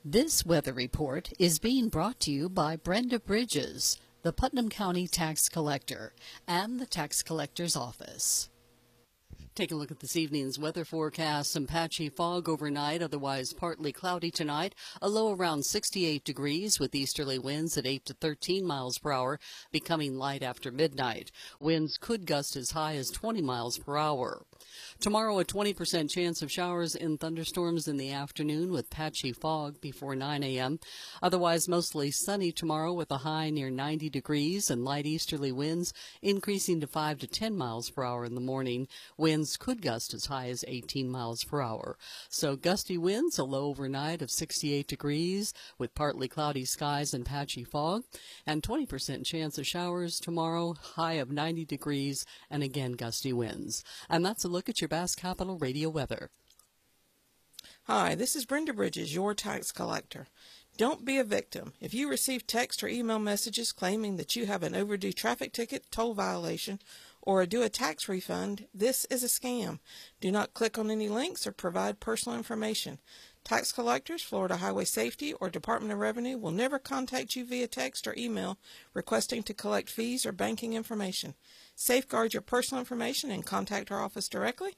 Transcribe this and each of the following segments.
This weather report is being brought to you by Brenda Bridges, the Putnam County Tax Collector, and the Tax Collector's Office. Take a look at this evening's weather forecast. Some patchy fog overnight, otherwise partly cloudy tonight. A low around 68 degrees with easterly winds at 8 to 13 miles per hour, becoming light after midnight. Winds could gust as high as 20 miles per hour. Tomorrow, a 20% chance of showers and thunderstorms in the afternoon with patchy fog before 9 a.m. Otherwise, mostly sunny tomorrow with a high near 90 degrees and light easterly winds increasing to 5 to 10 miles per hour in the morning. Winds could gust as high as 18 miles per hour. So gusty winds, a low overnight of 68 degrees with partly cloudy skies and patchy fog, and 20% chance of showers tomorrow, high of 90 degrees, and again gusty winds. And that's a look at your Bass Capital Radio weather. Hi, this is Brenda Bridges, your tax collector. Don't be a victim. If you receive text or email messages claiming that you have an overdue traffic ticket, toll violation, or are due a tax refund, this is a scam. Do not click on any links or provide personal information. Tax collectors, Florida Highway Safety, or Department of Revenue will never contact you via text or email requesting to collect fees or banking information. Safeguard your personal information and contact our office directly,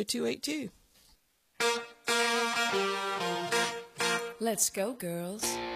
329-0282. Let's go, girls.